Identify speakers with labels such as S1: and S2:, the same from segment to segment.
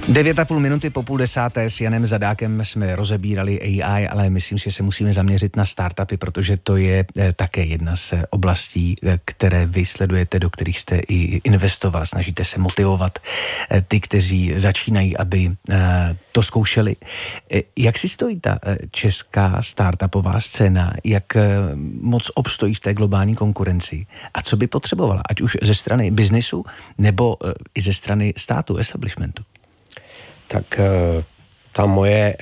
S1: 9,5 minuty po 9:30 s Janem Zadákem jsme rozebírali AI, ale myslím si, že se musíme zaměřit na startupy, protože to je také jedna z oblastí, které vy sledujete, do kterých jste i investoval. Snažíte se motivovat ty, kteří začínají, aby to zkoušeli. Jak si stojí ta česká startupová scéna? Jak moc obstojí v té globální konkurenci? A co by potřebovala? Ať už ze strany biznesu, nebo i ze strany státu, establishmentu?
S2: Tak ta moje,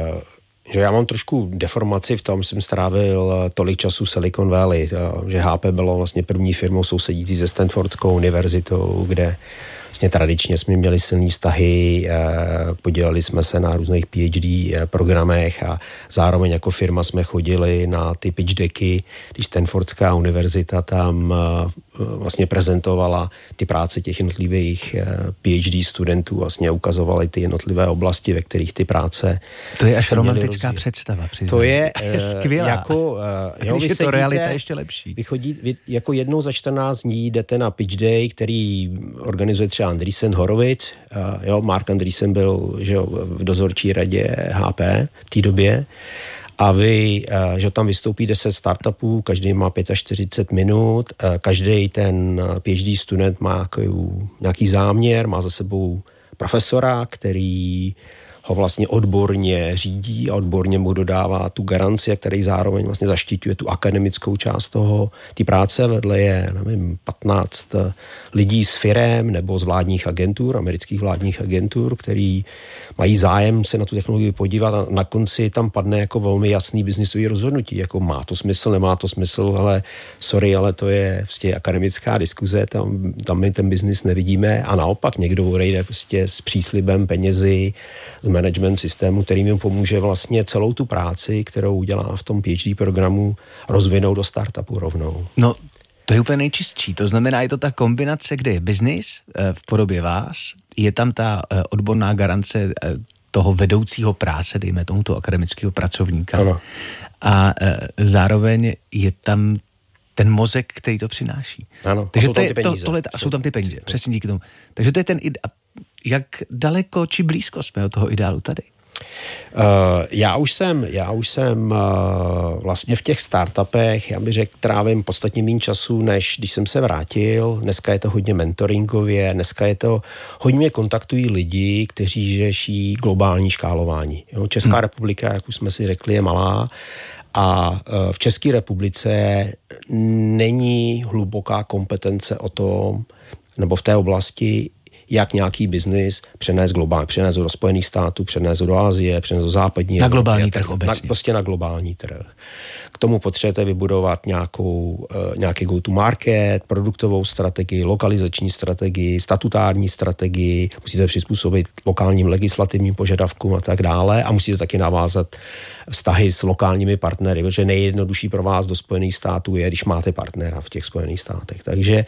S2: že já mám trošku deformaci v tom, že jsem strávil tolik času v Silicon Valley, že HP bylo vlastně první firmou sousedící se Stanfordskou univerzitou, kde vlastně tradičně jsme měli silný vztahy, podíleli jsme se na různých PhD programech a zároveň jako firma jsme chodili na ty pitch decky, když Stanfordská univerzita tam vlastně prezentovala ty práce těch jednotlivých PhD studentů, vlastně ukazovali ty jednotlivé oblasti, ve kterých ty práce.
S1: To je až romantická představa.
S2: To je
S1: skvělá.
S2: Jako,
S1: když je to realita ještě lepší.
S2: Vy jako jednou za 14 dní jdete na pitch day, který organizuje třeba Andreessen Horowitz. Mark Andreessen byl v dozorčí radě HP v té době. A vy, že tam vystoupí 10 startupů, každý má 45 minut, každý ten PhD student má nějaký záměr, má za sebou profesora, který ho vlastně odborně řídí a odborně mu dodává tu garanci, a který zároveň vlastně zaštiťuje tu akademickou část ty práce. Vedle je, nevím, 15 lidí z firem nebo z vládních agentur, amerických vládních agentur, který mají zájem se na tu technologii podívat a na konci tam padne jako velmi jasný biznisový rozhodnutí, jako má to smysl, nemá to smysl, ale sorry, ale to je prostě akademická diskuze, tam my ten biznis nevidíme a naopak někdo odejde prostě s příslibem penězi, z management systému, který mi pomůže vlastně celou tu práci, kterou udělá v tom PhD programu, rozvinout do startupu rovnou.
S1: No, to je úplně nejčistší. To znamená, je to ta kombinace, kde je biznis v podobě vás, je tam ta odborná garance toho vedoucího práce, dejme tomuto akademického pracovníka.
S2: Ano.
S1: A zároveň je tam ten mozek, který to přináší.
S2: Ano,
S1: takže
S2: jsou tam ty peníze.
S1: Jsou tam ty peníze, přesně díky tomu. Takže to je ten jak daleko či blízko jsme od toho ideálu tady?
S2: Já už jsem vlastně v těch startupech, já bych řekl, trávím podstatně méně času, než když jsem se vrátil. Dneska je to hodně mentoringově, dneska je to hodně kontaktují lidi, kteří řeší globální škálování. Česká republika, jak už jsme si řekli, je malá a v České republice není hluboká kompetence o tom, nebo v té oblasti, jak nějaký biznis přenést globálně, přenést do Spojených států, přenést do Asie, přenést do západní.
S1: Na globální trh obecně.
S2: Prostě na globální trh. K tomu potřebujete vybudovat nějaký go-to-market, produktovou strategii, lokalizační strategii, statutární strategii, musíte přizpůsobit lokálním legislativním požadavkům a tak dále a musíte taky navázat vztahy s lokálními partnery, protože nejjednodušší pro vás do Spojených států je, když máte partnera v těch Spojených státech. Takže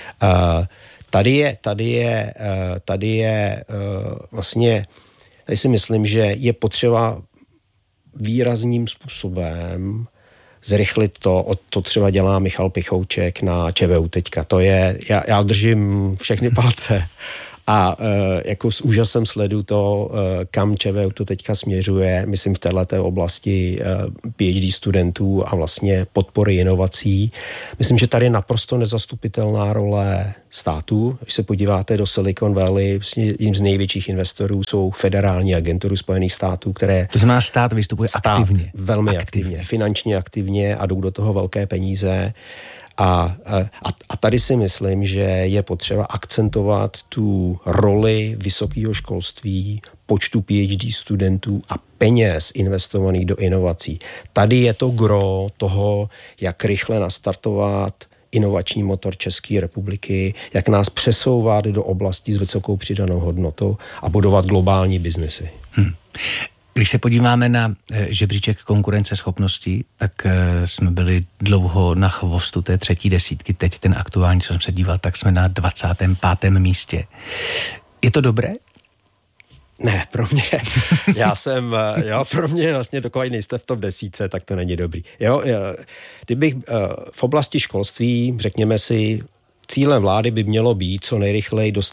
S2: Tady je vlastně, tady si myslím, že je potřeba výrazným způsobem zrychlit to třeba dělá Michal Pichouček na ČVU teďka. To je, já držím všechny palce a jako s úžasem sleduju to, kam ČVU to teďka směřuje, myslím v této oblasti PhD studentů a vlastně podpory inovací. Myslím, že tady je naprosto nezastupitelná role států. Když se podíváte do Silicon Valley, jedním z největších investorů jsou federální agentury Spojených států, které...
S1: To znamená, stát vystupuje aktivně.
S2: Velmi aktivně, finančně aktivně a jdou do toho velké peníze. A tady si myslím, že je potřeba akcentovat tu roli vysokého školství, počtu PhD studentů a peněz investovaných do inovací. Tady je to gro toho, jak rychle nastartovat inovační motor České republiky, jak nás přesouvat do oblastí s vysokou přidanou hodnotou a budovat globální biznesy.
S1: Když se podíváme na žebříček konkurenceschopnosti, tak jsme byli dlouho na chvostu té 3. desítky. Teď ten aktuální, co jsem se díval, tak jsme na 25. místě. Je to dobré?
S2: Ne, pro mě. Pro mě vlastně dokud nejste v top 10, tak to není dobrý. Kdybych v oblasti školství, řekněme si, cílem vlády by mělo být co nejrychleji dostat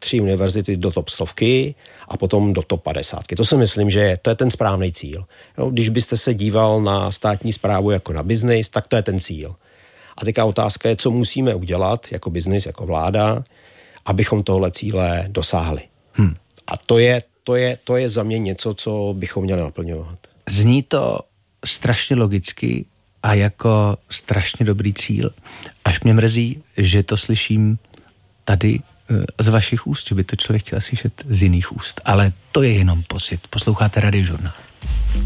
S2: 3 univerzity do top 100 a potom do top 50. To si myslím, že to je ten správný cíl. Jo, když byste se díval na státní správu jako na biznis, tak to je ten cíl. A teďka otázka je, co musíme udělat jako biznis, jako vláda, abychom tohle cíle dosáhli. A to je za mě něco, co bychom měli naplňovat.
S1: Zní to strašně logicky a jako strašně dobrý cíl. Až mě mrzí, že to slyším tady z vašich úst, že by to člověk chtěl slyšet z jiných úst. Ale to je jenom pocit. Posloucháte Radiožurnál.